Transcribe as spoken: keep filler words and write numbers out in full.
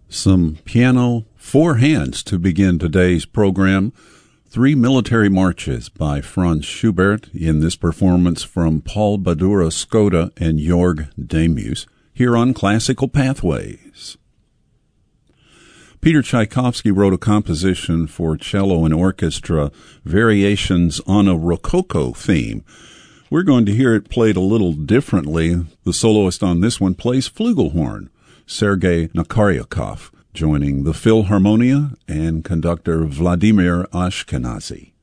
Some piano, four hands to begin today's program. Three Military Marches by Franz Schubert in this performance from Paul Badura Skoda and Jorg Demus here on Classical Pathways. Peter Tchaikovsky wrote a composition for cello and orchestra, Variations on a Rococo theme. We're going to hear it played a little differently. The soloist on this one plays flugelhorn, Sergei Nakaryakov, joining the Philharmonia and conductor Vladimir Ashkenazy.